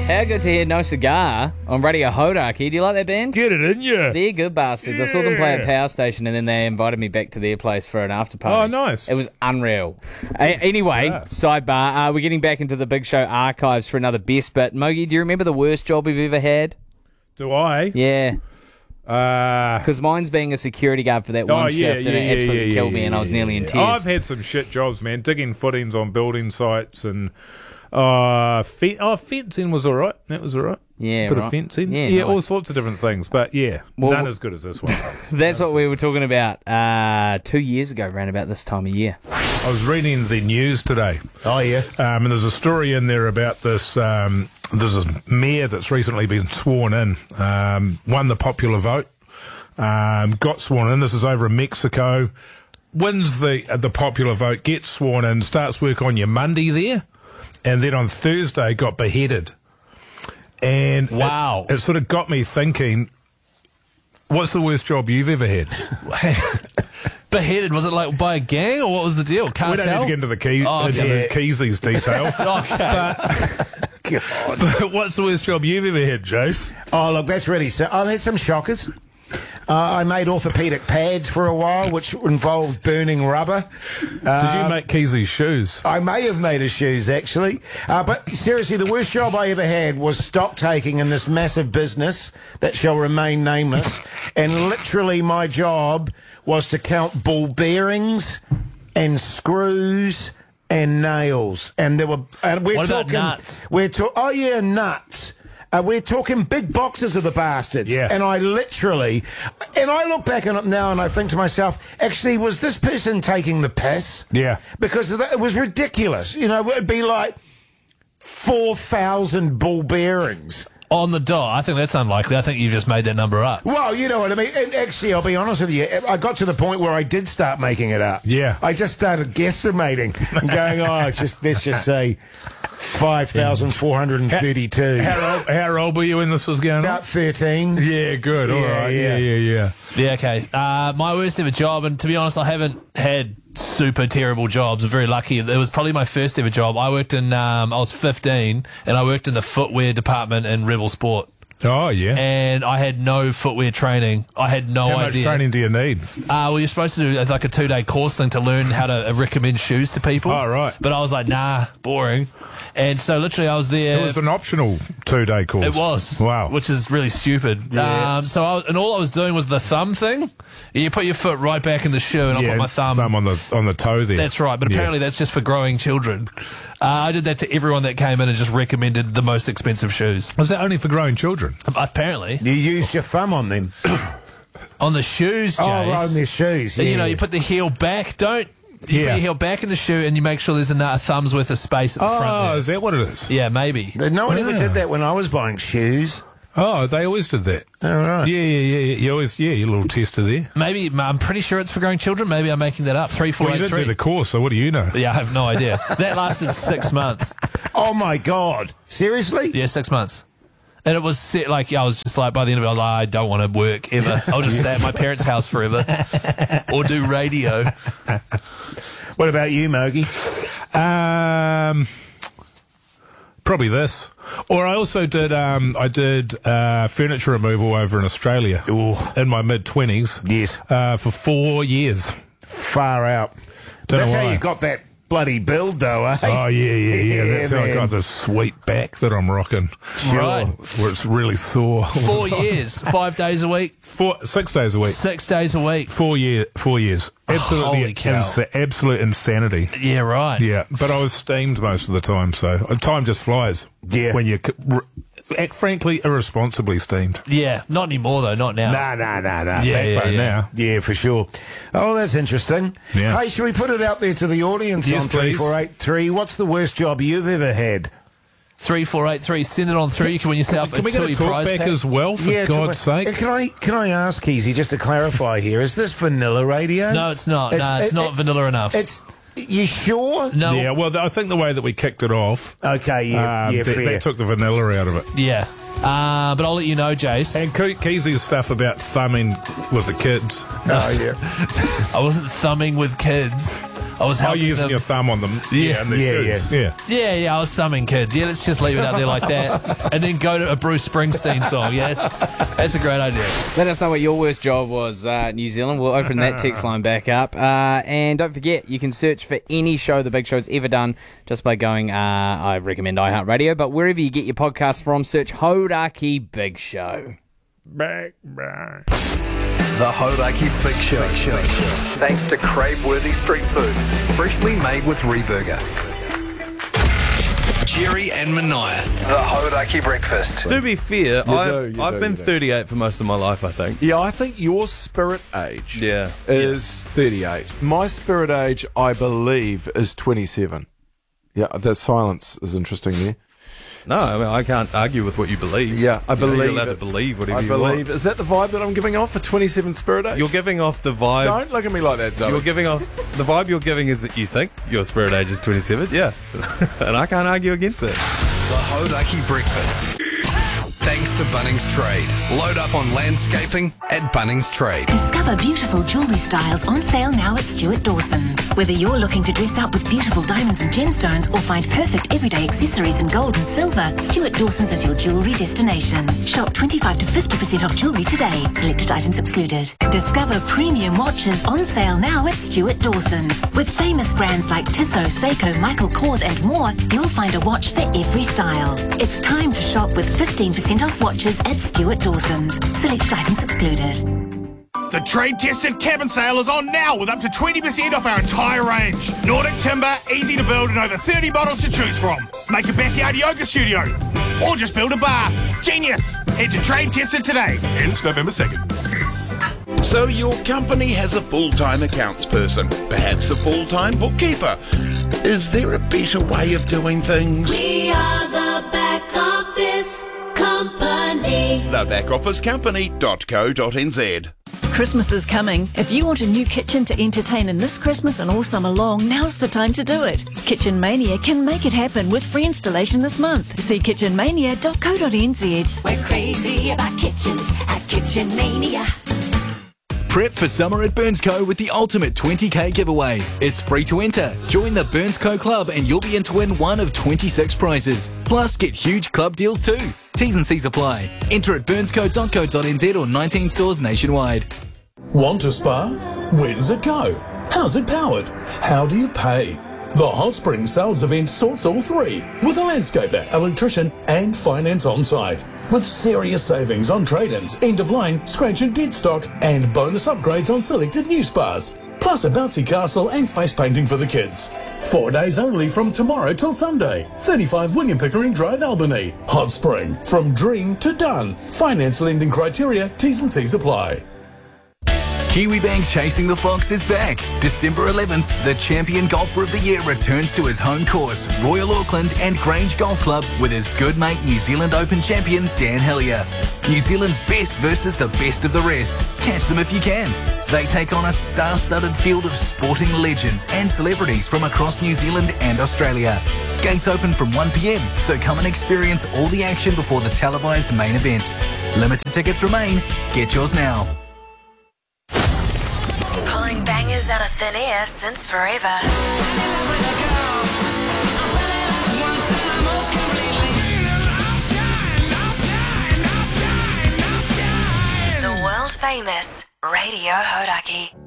How good to hear No Cigar on Radio Hodaki. Do you like that band? Get it in ya. They're good bastards. I saw them play at Power Station and then they invited me back to their place for an after party. Oh, nice. It was unreal. Anyway, sidebar, we're getting back into the Big Show archives for another best bit. Mogi, do you remember the worst job you've ever had? Do I? Yeah. Because mine's being a security guard for that one shift and it absolutely killed me and I was nearly in tears. I've had some shit jobs, man. Digging footings on building sites and fencing was all right. That was all right. Yeah, Bit right. of fencing. Yeah, Yeah, nice. all sorts of different things. But yeah, none as good as this one. That's what we were talking about 2 years ago, around about this time of year. I was reading the news today. Oh, yeah. And there's a story in there about this. There's a mayor that's recently been sworn in, won the popular vote, got sworn in. This is over in Mexico. Wins the popular vote, gets sworn in, starts work on your Monday there, and then on Thursday got beheaded. And wow, it sort of got me thinking, what's the worst job you've ever had? Beheaded, was it like by a gang or what was the deal? Cartel? We don't need to get into the Keezy's detail. But what's the worst job you've ever had, Jace? Oh, look, that's really... I've had some shockers. I made orthopaedic pads for a while, which involved burning rubber. Did you make Keezy's shoes? I may have made his shoes, actually. But seriously, the worst job I ever had was stock taking in this massive business that shall remain nameless. And literally my job was to count ball bearings and screws and nails. And there were... what about nuts? Nuts. We're talking big boxes of the bastards. Yeah. And I literally... And I look back on it now and I think to myself, actually, was this person taking the piss? Yeah. Because it was ridiculous. You know, it'd be like 4,000 ball bearings. On the dot. I think that's unlikely. I think you've just made that number up. Well, you know what I mean. And actually, I'll be honest with you, I got to the point where I did start making it up. Yeah. I just started guesstimating and going, let's just say 5,432. How old were you when this was going on? About 13. Yeah, good. All right. Yeah. Yeah, okay. My worst ever job, and to be honest, I haven't had super terrible jobs. I'm very lucky. It was probably my first ever job. I worked in, I was 15, and I worked in the footwear department in Rebel Sport. Oh, yeah. And I had no footwear training. I had no idea. How much training do you need? Well, you're supposed to do like a 2-day course thing to learn how to recommend shoes to people. Oh, right. But I was like, nah, boring. And so literally I was there. It was an optional 2-day course. It was. Wow. Which is really stupid. Yeah. And all I was doing was the thumb thing. You put your foot right back in the shoe and I put my thumb on the toe there. That's right. But apparently that's just for growing children. I did that to everyone that came in and just recommended the most expensive shoes. Was that only for growing children? Apparently. You used your thumb on them. On the shoes, Jace. Oh, right, on their shoes, yeah. And, you know, you put the heel back. You put your heel back in the shoe and you make sure there's a thumb's worth of space at the front there. Oh, is that what it is? Yeah, maybe. No one ever did that when I was buying shoes. Oh, they always did that. Oh, right. Yeah. You always, your little tester there. Maybe, I'm pretty sure it's for growing children. Maybe I'm making that up. 3, 4, Well, you 8, didn't 3. do the course, so what do you know? Yeah, I have no idea. That lasted 6 months. Oh, my God. Seriously? Yeah, 6 months. And it was I was just like, by the end of it, I was like, I don't want to work ever. I'll just stay at my parents' house forever. Or do radio. What about you, Mogi? Probably this. Or I also did furniture removal over in Australia. Ooh. In my mid-20s. Yes. For 4 years. Far out. Don't That's know how why. you got that bloody build, though, eh? Oh, yeah. That's how I man. got this sweet back that I'm rocking. Right. Where it's really sore. all the 4 time. years, 5 days a week, 6 days a week. 6 days a week. 4 years. Absolutely, Holy cow. absolute insanity. Yeah, right. Yeah, but I was steamed most of the time, so time just flies. Yeah. When you're, frankly, irresponsibly steamed. Yeah, not anymore though, not now. Nah. Yeah, Backbone yeah. now. Yeah, for sure. Oh, that's interesting. Yeah. Hey, should we put it out there to the audience Yes, on please. 3483? What's the worst job you've ever had? 3483, send it on through. You can win yourself Can a we get a TUI talk prize back pack. as well, for God's sake? Can I ask, Easy, just to clarify here, is this vanilla radio? No, it's not. It's not vanilla enough. You sure? No. Yeah, well, I think the way that we kicked it off, Okay, fair. they took the vanilla out of it. Yeah. But I'll let you know, Jace. And Keezy's stuff about thumbing with the kids. Oh, yeah. I wasn't thumbing with kids. I was helping using them. your thumb on them. Yeah. And their shoes. Yeah, I was thumbing kids. Yeah, let's just leave it out there like that. And then go to a Bruce Springsteen song. Yeah, that's a great idea. Let us know what your worst job was, New Zealand. We'll open that text line back up. And don't forget, you can search for any show The Big Show's ever done just by going, I recommend iHeartRadio, but wherever you get your podcasts from, search Hodaki Big Show. Back. The Hodaki Big Show. Thanks to crave-worthy street food, freshly made with Reburger. Jerry and Mania. The Hodaki Breakfast. To be fair, You I've been 38 for most of my life, I think. Yeah, I think your spirit age Yeah. is 38. My spirit age, I believe, is 27. Yeah, that silence is interesting there. No, I mean, I can't argue with what you believe. Yeah, I believe You're allowed to it's- believe whatever I you believe. want. Is that the vibe that I'm giving off for 27 spirit age? You're giving off the vibe. Don't look at me like that, Zoe. You're giving off the vibe you're giving is that you think your spirit age is 27. Yeah, and I can't argue against that. The Hodaki Breakfast. Thanks to Bunnings Trade. Load up on landscaping at Bunnings Trade. Discover beautiful jewellery styles on sale now at Stuart Dawson's. Whether you're looking to dress up with beautiful diamonds and gemstones or find perfect everyday accessories in gold and silver, Stuart Dawson's is your jewellery destination. Shop 25 to 50% off jewellery today. Selected items excluded. Discover premium watches on sale now at Stuart Dawson's. With famous brands like Tissot, Seiko, Michael Kors and more, you'll find a watch for every style. It's time to shop with 15% off watches at Stuart Dawson's. Selected items excluded. The trade-tested cabin sale is on now with up to 20% off our entire range. Nordic timber, easy to build and over 30 models to choose from. Make a backyard yoga studio or just build a bar. Genius! Head to Trade Tested today. Ends November 2nd. So your company has a full-time accounts person, perhaps a full-time bookkeeper. Is there a better way of doing things? We are the back office company. Thebackofficecompany.co.nz. Christmas is coming. If you want a new kitchen to entertain in this Christmas and all summer long, now's the time to do it. Kitchen Mania can make it happen with free installation this month. See kitchenmania.co.nz. We're crazy about kitchens at Kitchen Mania. Prep for summer at Burnsco with the ultimate 20k giveaway. It's free to enter. Join the Burnsco Club and you'll be in to win one of 26 prizes. Plus, get huge club deals too. T's and C's apply. Enter at burnsco.co.nz or 19 stores nationwide. Want a spa? Where does it go? How's it powered? How do you pay? The Hot Spring Sales event sorts all three, with a landscaper, electrician and finance on site. With serious savings on trade-ins, end-of-line, scratch and dead stock and bonus upgrades on selected new spas. Plus a bouncy castle and face painting for the kids. 4 days only from tomorrow till Sunday. 35 William Pickering Drive, Albany. Hot Spring, from dream to done. Finance lending criteria, T's and C's apply. Kiwibank Chasing the Fox is back. December 11th, the champion golfer of the year returns to his home course, Royal Auckland and Grange Golf Club, with his good mate New Zealand Open champion Dan Hillier. New Zealand's best versus the best of the rest. Catch them if you can. They take on a star-studded field of sporting legends and celebrities from across New Zealand and Australia. Gates open from 1 p.m, so come and experience all the action before the televised main event. Limited tickets remain. Get yours now. Pulling bangers out of thin air since forever. The world famous Radio Hodaki.